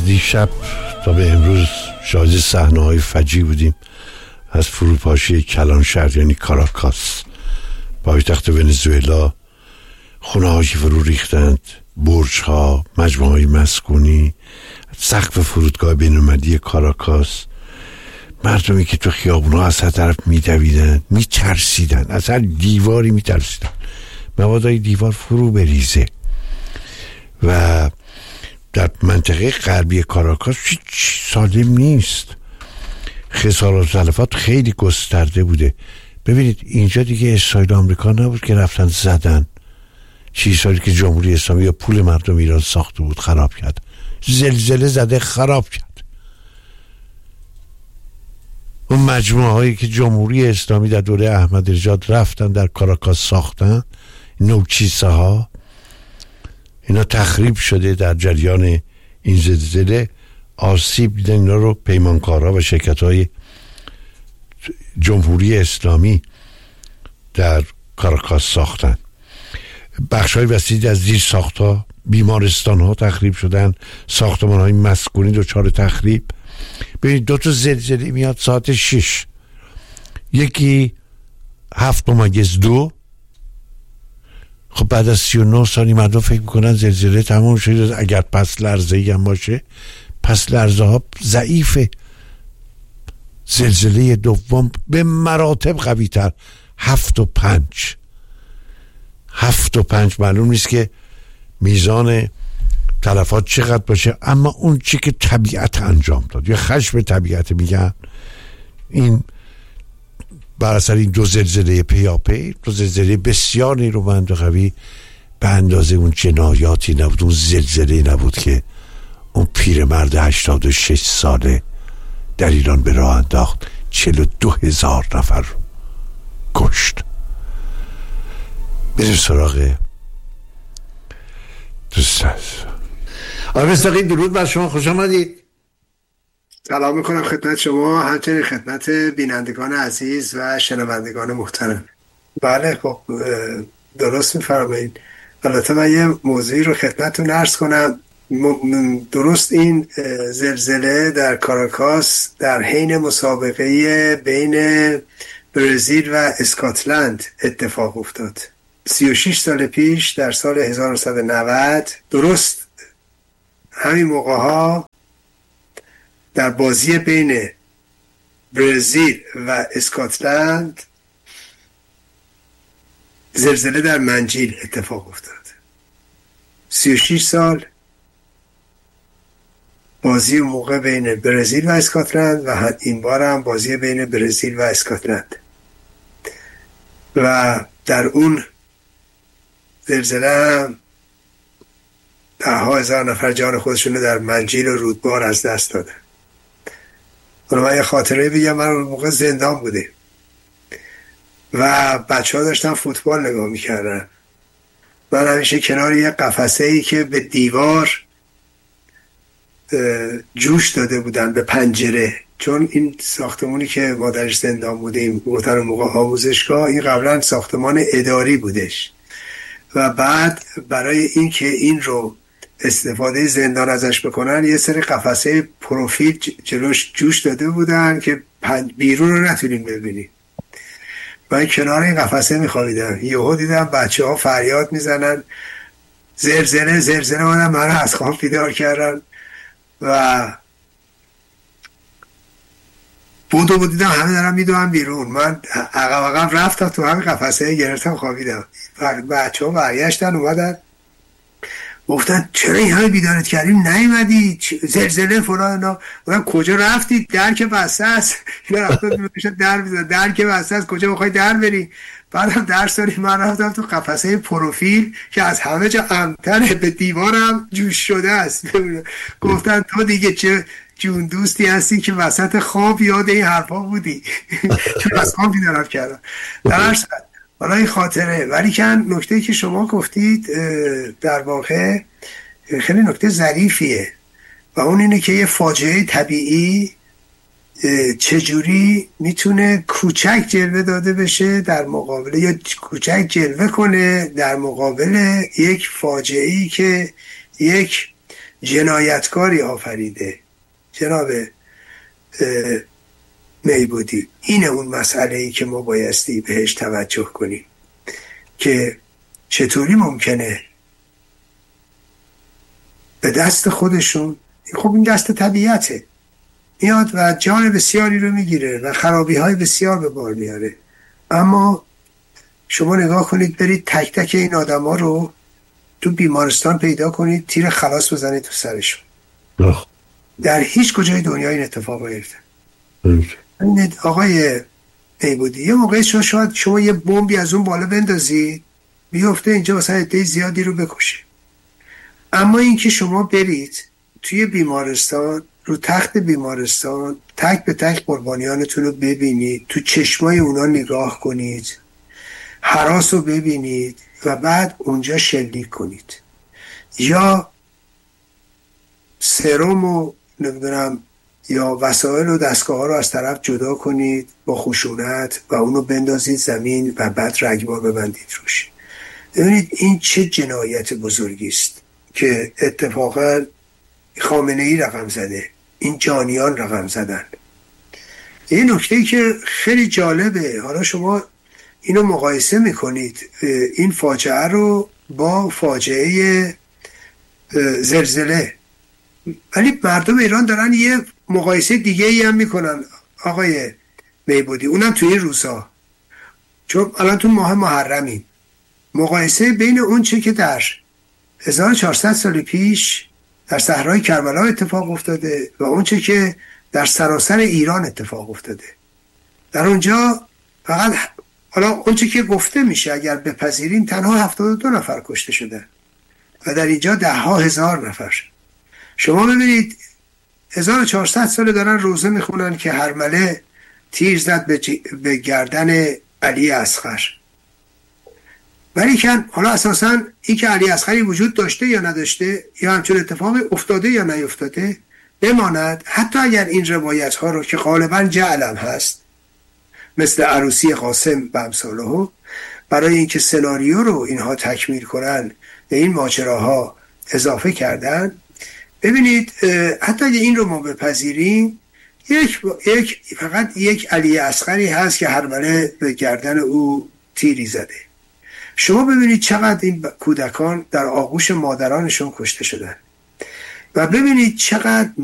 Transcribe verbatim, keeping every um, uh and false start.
دیشب تا به امروز شاهد صحنه‌های فجیع بودیم از فروپاشی کلان شهر یعنی کاراکاس، پایتخت ونزوئلا. خونه‌هایی فرو ریختند، برج‌ها، مجموعه‌های مسکونی، سقف فرودگاه بین‌المللی کاراکاس. مردمی که تو خیابون‌ها از هر طرف می‌دویدند، می‌ترسیدند، از هر دیواری می‌ترسیدند مبادای دیوار فرو بریزه. و در منطقه غربی کاراکاس هیچ سالم نیست، خسارات و تلفات خیلی گسترده بوده. ببینید اینجا دیگه اسرائیل و آمریکا نبود که رفتن زدن چیزهایی که جمهوری اسلامی یا پول مردم ایران ساخته بود خراب کرد. زلزله زده خراب کرد. اون مجموعه هایی که جمهوری اسلامی در دوره احمدی نژاد رفتن در کاراکاس ساختن، نوچیسه ها، اینا تخریب شده در جریان این زلزله. آسیب دیدن اینا رو پیمانکارها و شرکت های جمهوری اسلامی در کاراکاس ساختن. بخش های وسیعی از زیر ساخت ها، بیمارستان ها تخریب شدن، ساختمان های مسکونی دچار تخریب. ببینید دو تا زلزله میاد ساعت شش، یکی هفت ممیز دو. خب بعد از سی و نه سالی مردم فکر میکنن زلزله تمام شده. اگر پس لرزه ای هم باشه، پس لرزه ها ضعیفه. زلزله دوم به مراتب قوی تر، هفت و پنج هفت و پنج معلوم نیست که میزان تلفات چقدر باشه، اما اون چی که طبیعت انجام داد یا خشم طبیعت میگن، این بر اثر این دو زلزله پیاپی، دو زلزله بسیار نیرومند و قوی، به اندازه اون جنایاتی نبود، اون زلزله نبود که اون پیرمرد هشتاد و شش ساله در ایران به راه انداخت، چهل و دو هزار نفر رو کشت. بریم سراغ دوست هست. آقای مصداقی درود بر شما، خوش آمدید. سلام میکنم خدمت شما، همچنین خدمت بینندگان عزیز و شنوندگان محترم. بله خب درست میفرمایید. البته من یه موضوعی رو خدمتتون عرض کنم. درست این زلزله در کاراکاس در حین مسابقه بین برزیل و اسکاتلند اتفاق افتاد. سی و شش سال پیش در سال هزار و نهصد و نود درست همین موقع ها در بازی بین برزیل و اسکاتلند زلزله در منجیل اتفاق افتاد. سی و شش سال بازی موقع بین برزیل و اسکاتلند و این بار هم بازی بین برزیل و اسکاتلند. و در اون زلزله هم ده ها هزار نفر جان خودشون رو در منجیل و رودبار از دست دادن. من یه خاطره بگم، من اون موقع زندان بودیم و بچه ها داشتن فوتبال نگاه میکردن. من همیشه کنار یه قفسه ای که به دیوار جوش داده بودن به پنجره، چون این ساختمونی که ما درش زندان بودیم محترم موقع آموزشگاه، این قبلا ساختمان اداری بودش و بعد برای این که این رو استفاده زندان ازش بکنن یه سری قفسه پروفیل جلوش جوش داده بودن که بیرون رو نتونیم ببینیم. من کنار این قفسه میخوابیدم، یهو دیدم بچه ها فریاد میزنن زلزله زلزله. منم من از خواب بیدار کردن و بودو بود دیدم همه دارم میدوام بیرون. من عقب عقب رفتم تو همین قفسه گرفتم خوابیدم. بچه ها برگشتن اومدن گفتن چرا این همه بیدارت کردیم نیومدی، زلزله فلان اینا. گفتم کجا رفتی؟ در که بسته است. اینا رفتن در میزن در که بسته است، کجا میخوای در بری؟ بعدم در ساری من رفتم تو قفسه پروفیل که از همه جا امتره، به دیوارم جوش شده است. گفتن تو دیگه چه جون دوستی هستی که وسط خواب یاد این حرفا بودی. چون از خواب بیدارم کردم. در حالا این خاطره. ولی که نکته که شما گفتید در واقع خیلی نکته ظریفیه و اون اینه که یه فاجعه طبیعی چجوری میتونه کوچک جلوه داده بشه در مقابل یا کوچک جلوه کنه در مقابل یک فاجعه‌ای که یک جنایتکاری آفریده جناب میبودی. اینه اون مسئله ای که ما بایستی بهش توجه کنیم که چطوری ممکنه به دست خودشون، خب این دست طبیعته، میاد و جان بسیاری رو میگیره و خرابی های بسیار به بار میاره. اما شما نگاه کنید، برید تک تک این آدم ها رو تو بیمارستان پیدا کنید، تیر خلاص بزنید تو سرشون. در هیچ کجای دنیا این اتفاق نیفته. آقای میبودی یه موقعی شما شاید شما یه بمبی از اون بالا بندازید بیفته اینجا مثلا عده زیادی رو بکشه، اما اینکه شما برید توی بیمارستان، رو تخت بیمارستان، تک به تک قربانیانتون رو ببینید، تو چشمای اونا نگاه کنید، هراس رو ببینید و بعد اونجا شلیک کنید، یا سرم و نمیدونم یا وسایل و دستگاه ها رو از طرف جدا کنید با خشونت و اونو بندازید زمین و بعد رگبار ببندید روش. ببینید این چه جنایت بزرگی است که اتفاقا خامنه ای رقم زده، این جانیان رقم زدن. این نکته‌ای که خیلی جالبه، حالا شما اینو مقایسه میکنید این فاجعه رو با فاجعه زلزله، ولی مردم ایران دارن یه مقایسه دیگه ای هم میکنن آقای میبودی، اونم توی این روزها، چون الان تو ماه محرمیم، مقایسه بین اون چه که در هزار و چهارصد سال پیش در صحرای کربلا اتفاق افتاده و اون چه که در سراسر ایران اتفاق افتاده. در اونجا فقط حالا اون چه که گفته میشه اگر بپذیریم تنها هفتاد و دو نفر کشته شده و در اینجا ده ها هزار نفر. شما ببینید هزار و چهارصد سال دارن روزه میخونن که هرمله تیر زد به, ج... به گردن علی اصغر، ولی کن حالا اساساً این که علی اصغری وجود داشته یا نداشته یا همچون اتفاق افتاده یا نیفتاده بماند، حتی اگر این روایت ها رو که غالباً جعلم هست مثل عروسی قاسم و امثاله، برای اینکه سناریو رو اینها تکمیل کنن به این ماجراها اضافه کردن، ببینید حتی اگه این رو ما بپذیریم یک, یک فقط یک علی اصغری هست که هرمله به گردن او تیری زده. شما ببینید چقدر این کودکان در آغوش مادرانشون کشته شدن و ببینید چقدر